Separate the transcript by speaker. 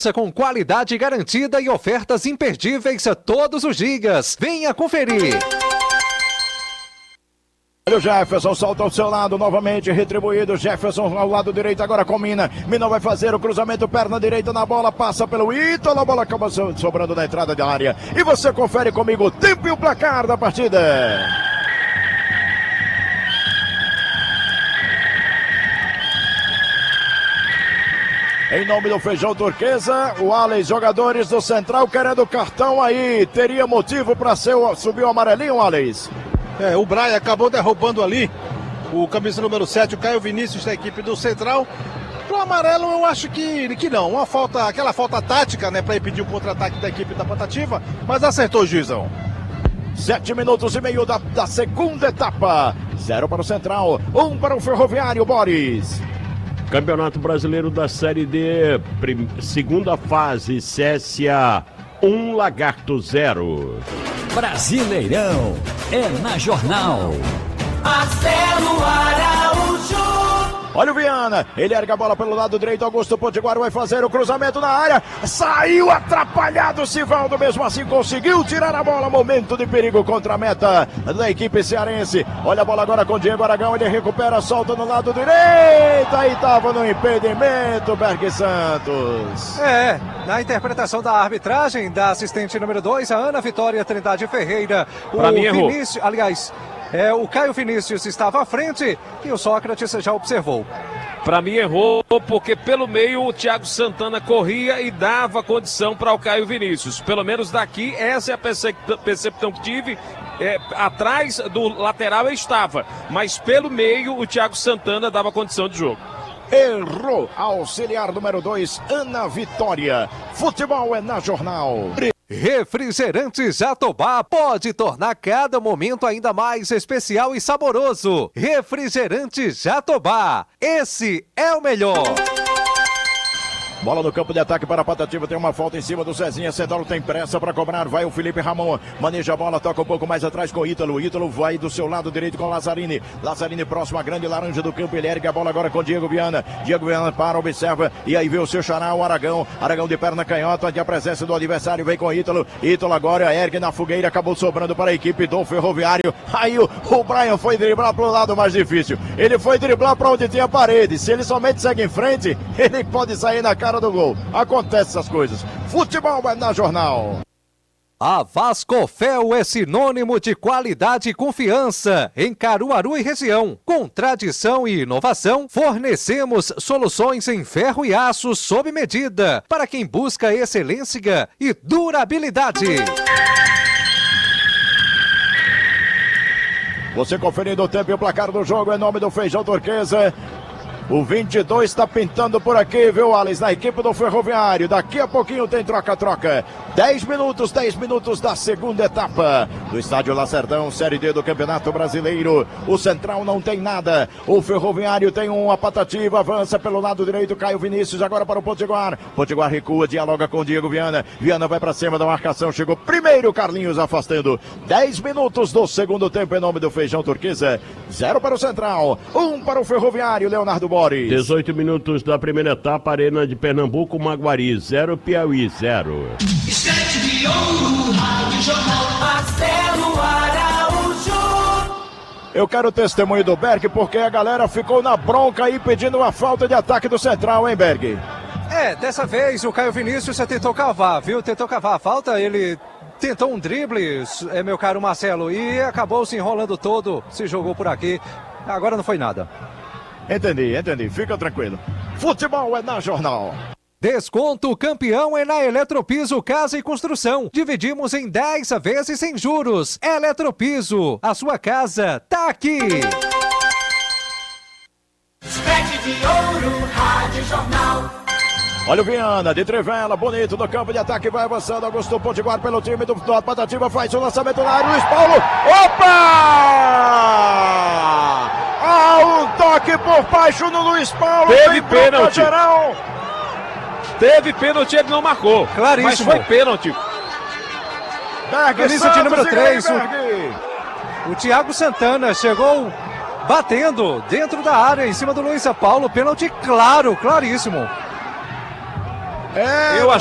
Speaker 1: Com qualidade garantida e ofertas imperdíveis a todos os dias. Venha conferir.
Speaker 2: O Jefferson solta ao seu lado, novamente retribuído. Jefferson ao lado direito, agora com Mina. Mina vai fazer o cruzamento, perna direita na bola, passa pelo Ítalo, a bola acaba sobrando na entrada da área. E você confere comigo o tempo e o placar da partida. Em nome do Feijão Turquesa, o Alex, jogadores do Central querendo cartão aí. Teria motivo para subir o amarelinho, Alex?
Speaker 3: O Brian acabou derrubando ali o camisa número 7, o Caio Vinícius da equipe do Central. Pro amarelo eu acho que não, aquela falta tática, né, para impedir o contra-ataque da equipe da Patativa, mas acertou o juizão.
Speaker 2: 7 minutos e meio da segunda etapa. 0 para o Central, 1 para o Ferroviário, Boris.
Speaker 4: Campeonato Brasileiro da Série D, segunda fase, CSA 1, Lagarto 0.
Speaker 5: Brasileirão é na Jornal.
Speaker 6: Marcelo Araújo.
Speaker 2: Olha o Viana, ele erga a bola pelo lado direito, Augusto Potiguar vai fazer o cruzamento na área, saiu atrapalhado, Sivaldo mesmo assim conseguiu tirar a bola, momento de perigo contra a meta da equipe cearense. Olha a bola agora com o Diego Aragão, ele recupera, solta no lado direito, aí estava no impedimento, Berg Santos.
Speaker 1: Na interpretação da arbitragem da assistente número 2, a Ana Vitória Trindade Ferreira,
Speaker 4: pra mim errou.
Speaker 1: Vinícius, aliás, o Caio Vinícius estava à frente e o Sócrates já observou.
Speaker 7: Para mim errou, porque pelo meio o Thiago Santana corria e dava condição para o Caio Vinícius. Pelo menos daqui, essa é a percepção que tive. Atrás do lateral eu estava, mas pelo meio o Thiago Santana dava condição de jogo.
Speaker 2: Errou, auxiliar número 2, Ana Vitória. Futebol é na Jornal.
Speaker 1: Refrigerantes Jatobá pode tornar cada momento ainda mais especial e saboroso. Refrigerantes Jatobá, esse é o melhor.
Speaker 2: Bola no campo de ataque para a Patativa, tem uma falta em cima do Zezinha, Cedalo tem pressa para cobrar, vai o Felipe Ramon, maneja a bola, toca um pouco mais atrás com o Ítalo, Ítalo vai do seu lado direito com o Lazzarini, Lazzarini próximo à grande laranja do campo, ele ergue a bola agora com o Diego Viana para, observa, e aí vê o seu xará, o Aragão de perna canhota, onde a presença do adversário vem com o Ítalo agora ergue na fogueira, acabou sobrando para a equipe do Ferroviário, aí o Brian foi driblar para o lado mais difícil, ele foi driblar para onde tinha parede, se ele somente segue em frente, ele pode sair na cara do gol. Acontece essas coisas. Futebol é na Jornal.
Speaker 1: A Vascofel é sinônimo de qualidade e confiança em Caruaru e região. Com tradição e inovação, fornecemos soluções em ferro e aço sob medida para quem busca excelência e durabilidade.
Speaker 2: Você conferindo o tempo e o placar do jogo em nome do Feijão Turquesa. O 22 está pintando por aqui, viu, Alex? Na equipe do Ferroviário. Daqui a pouquinho tem troca-troca. 10 minutos da segunda etapa do Estádio Lacerdão, Série D do Campeonato Brasileiro. O Central não tem nada. O Ferroviário tem uma Patativa, avança pelo lado direito, Caio Vinícius, agora para o Potiguar. Potiguar recua, dialoga com o Diego Viana. Viana vai para cima da marcação, chegou primeiro, Carlinhos afastando. 10 minutos do segundo tempo em nome do Feijão Turquesa. 0 para o Central, 1 para o Ferroviário, Leonardo Boris.
Speaker 4: 18 minutos da primeira etapa, Arena de Pernambuco, Maguari 0, Piauí 0.
Speaker 6: Estante de ouro, Rádio Jornal, Marcelo Araújo.
Speaker 2: Eu quero o testemunho do Berg, porque a galera ficou na bronca aí pedindo uma falta de ataque do Central, hein, Berg?
Speaker 1: Dessa vez o Caio Vinícius tentou cavar, viu? Tentou cavar a falta, ele tentou um drible, meu caro Marcelo, e acabou se enrolando todo, se jogou por aqui. Agora não foi nada.
Speaker 2: Entendi, fica tranquilo. Futebol é na Jornal.
Speaker 1: Desconto campeão é na Eletropiso Casa e Construção. Dividimos em 10 vezes sem juros. Eletropiso, a sua casa tá aqui.
Speaker 6: Estante de ouro, Rádio Jornal.
Speaker 2: Olha o Viana, de trivela, bonito no campo de ataque, vai avançando, Augusto Potiguar pelo time do Patativa, faz o lançamento na área, Luiz Paulo, opa! Um toque por baixo no Luiz Paulo,
Speaker 7: teve pênalti. Teve pênalti, ele não marcou,
Speaker 1: claríssimo.
Speaker 7: Mas foi pênalti.
Speaker 1: Camisa de número 3, o Thiago Santana chegou batendo dentro da área, em cima do Luiz Paulo, pênalti claro, claríssimo.
Speaker 3: É,
Speaker 7: Eu